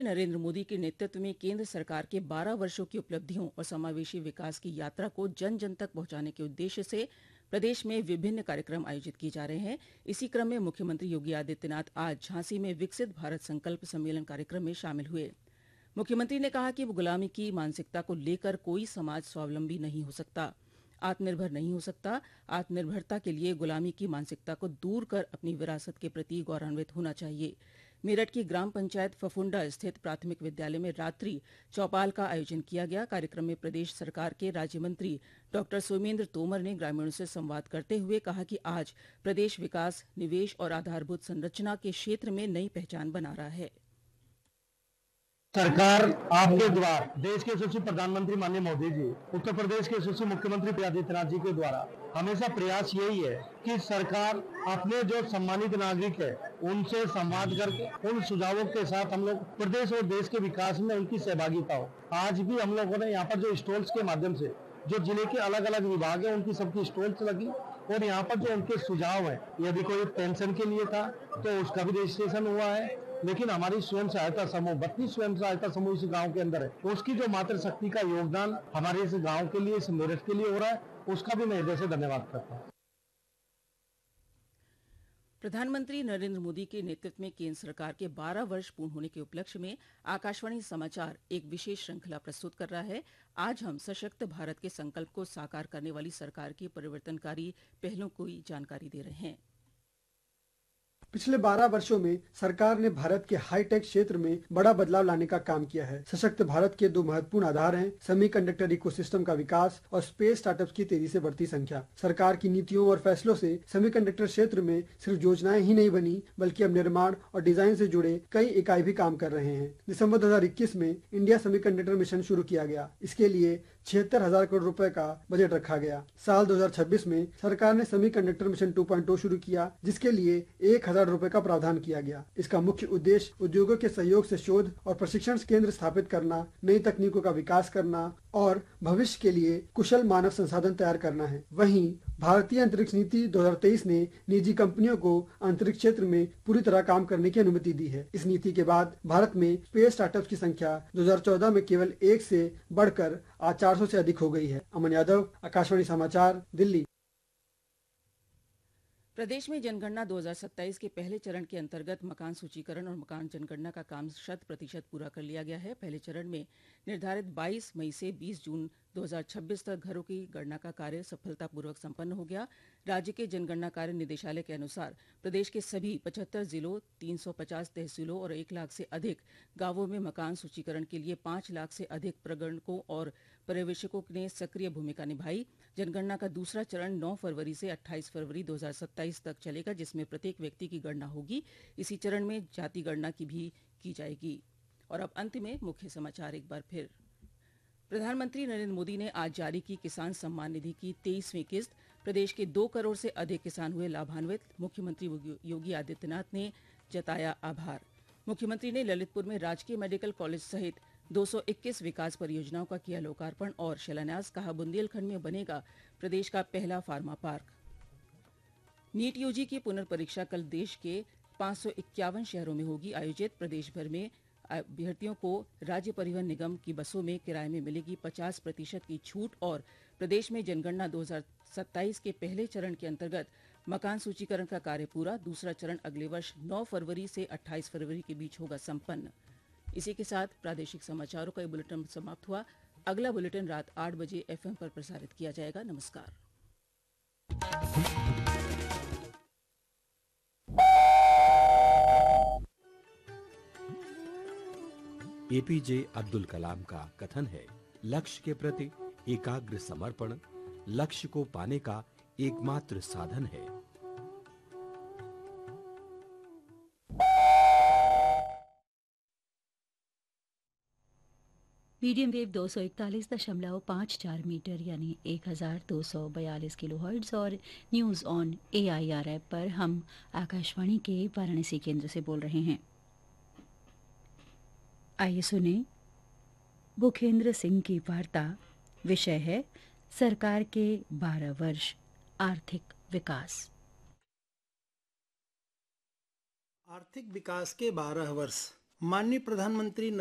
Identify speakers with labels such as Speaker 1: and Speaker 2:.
Speaker 1: नरेंद्र मोदी के नेतृत्व में केंद्र सरकार के 12 वर्षों की उपलब्धियों और समावेशी विकास की यात्रा को जन जन तक पहुंचाने के उद्देश्य से प्रदेश में विभिन्न कार्यक्रम आयोजित किए जा रहे हैं। इसी क्रम में मुख्यमंत्री योगी आदित्यनाथ आज झांसी में विकसित भारत संकल्प सम्मेलन कार्यक्रम में शामिल हुए। मुख्यमंत्री ने कहा कि गुलामी की मानसिकता को लेकर कोई समाज स्वावलंबी नहीं हो सकता, आत्मनिर्भर नहीं हो सकता। आत्मनिर्भरता के लिए गुलामी की मानसिकता को दूर कर अपनी विरासत के प्रति गौरवान्वित होना चाहिए। मेरठ की ग्राम पंचायत फफुंडा स्थित प्राथमिक विद्यालय में रात्रि चौपाल का आयोजन किया गया। कार्यक्रम में प्रदेश सरकार के राज्य मंत्री डॉक्टर सोमेंद्र तोमर ने ग्रामीणों से संवाद करते हुए कहा कि आज प्रदेश विकास, निवेश और आधारभूत संरचना के क्षेत्र में नई पहचान बना रहा है।
Speaker 2: सरकार आपके द्वारा, देश के यशस्वी प्रधानमंत्री माननीय मोदी जी, उत्तर प्रदेश के यशस्वी मुख्यमंत्री योगी आदित्यनाथ जी के द्वारा हमेशा प्रयास यही है कि सरकार अपने जो सम्मानित नागरिक है उनसे संवाद करके उन सुझावों के साथ हम लोग प्रदेश और देश के विकास में उनकी सहभागिता हो। आज भी हम लोगों ने यहाँ पर जो स्टॉल्स के माध्यम से जो जिले के अलग अलग विभाग है उनकी सबकी स्टॉल्स लगी और यहाँ पर जो उनके सुझाव है, यदि कोई पेंशन के लिए था तो उसका भी रजिस्ट्रेशन हुआ है। लेकिन हमारी स्वयं सहायता समूह 32 स्वयं सहायता समूह इस गांव के अंदर है, उसकी जो मातृशक्ति का योगदान हमारे इस गांव के लिए, इस मेरठ के लिए हो रहा है, उसका भी मैं हृदय से धन्यवाद करता हूँ।
Speaker 1: प्रधानमंत्री नरेंद्र मोदी के नेतृत्व में केंद्र सरकार के 12 वर्ष पूर्ण होने के उपलक्ष्य में आकाशवाणी समाचार एक विशेष श्रृंखला प्रस्तुत कर रहा है। आज हम सशक्त भारत के संकल्प को साकार करने वाली सरकार की परिवर्तनकारी पहलों की जानकारी दे रहे हैं।
Speaker 3: पिछले 12 वर्षों में सरकार ने भारत के हाईटेक क्षेत्र में बड़ा बदलाव लाने का काम किया है। सशक्त भारत के दो महत्वपूर्ण आधार हैं, सेमीकंडक्टर इकोसिस्टम का विकास और स्पेस स्टार्टअप्स की तेजी से बढ़ती संख्या। सरकार की नीतियों और फैसलों से सेमीकंडक्टर क्षेत्र में सिर्फ योजनाएं ही नहीं बनी, बल्कि अब निर्माण और डिजाइन से जुड़े कई इकाई भी काम कर रहे हैं। दिसंबर 2021 में इंडिया सेमीकंडक्टर मिशन शुरू किया गया। इसके लिए 76,000 करोड़ रुपए का बजट रखा गया। साल 2026 में सरकार ने सेमीकंडक्टर मिशन 2.0 शुरू किया, जिसके लिए 1,000 रुपए का प्रावधान किया गया। इसका मुख्य उद्देश्य उद्योगों के सहयोग से शोध और प्रशिक्षण केंद्र स्थापित करना, नई तकनीकों का विकास करना और भविष्य के लिए कुशल मानव संसाधन तैयार करना है। वहीं भारतीय अंतरिक्ष नीति 2023 ने निजी कंपनियों को अंतरिक्ष क्षेत्र में पूरी तरह काम करने की अनुमति दी है। इस नीति के बाद भारत में स्पेस स्टार्टअप्स की संख्या 2014 में केवल 1 से बढ़कर आज 400 से अधिक हो गई है। अमन यादव, आकाशवाणी समाचार, दिल्ली।
Speaker 1: प्रदेश में जनगणना 2027 के पहले चरण के अंतर्गत मकान सूचीकरण और मकान जनगणना का काम 100% पूरा कर लिया गया है। पहले चरण में निर्धारित 22 मई से 20 जून 2026 तक घरों की गणना का कार्य सफलतापूर्वक संपन्न हो गया। राज्य के जनगणना कार्य निदेशालय के अनुसार प्रदेश के सभी 75 जिलों, 350 तहसीलों और 1 लाख से अधिक गांवों में मकान सूचीकरण के लिए 5 लाख से अधिक प्रगणकों और पर्यवेक्षकों ने सक्रिय भूमिका निभाई। जनगणना का दूसरा चरण 9 फरवरी से 28 फरवरी 2027 तक चलेगा, जिसमें प्रत्येक व्यक्ति की गणना होगी। इसी चरण में जाति गणना की भी की जाएगी। और अब अंत में मुख्य समाचार एक बार फिर। प्रधानमंत्री नरेंद्र मोदी ने आज जारी की किसान सम्मान निधि की 23वीं किस्त। प्रदेश के 2 करोड़ से अधिक किसान हुए लाभान्वित। मुख्यमंत्री योगी आदित्यनाथ ने जताया आभार। मुख्यमंत्री ने ललितपुर में राजकीय मेडिकल कॉलेज सहित 221 विकास परियोजनाओं का किया लोकार्पण और शिलान्यास। कहा, बुंदेलखंड में बनेगा प्रदेश का पहला फार्मा पार्क। नीट यूजी की पुनर्परीक्षा कल देश के 551 शहरों में होगी आयोजित। प्रदेश भर में अभ्यर्थियों को राज्य परिवहन निगम की बसों में किराए में मिलेगी 50% की छूट। और प्रदेश में जनगणना 2027 के पहले चरण के अंतर्गत मकान सूचीकरण का कार्य पूरा। दूसरा चरण अगले वर्ष 9 फरवरी से 28 फरवरी के बीच होगा संपन्न। इसी के साथ प्रादेशिक समाचारों का बुलेटिन समाप्त हुआ। अगला बुलेटिन रात 8 बजे FM पर प्रसारित किया जाएगा। नमस्कार।
Speaker 4: एपीजे अब्दुल कलाम का कथन है, लक्ष्य के प्रति एकाग्र समर्पण लक्ष्य को पाने का एकमात्र साधन है।
Speaker 5: मीडियम वेव 241.54 मीटर यानी 1242 किलोहर्ट्ज और न्यूज़ ऑन AIR ऐप पर हम आकाशवाणी के वाराणसी केंद्र से बोल रहे हैं। आइए सुने भूखेंद्र सिंह की वार्ता। विषय है सरकार के 12 वर्ष आर्थिक विकास।
Speaker 6: आर्थिक विकास के 12 वर्ष माननीय प्रधानमंत्री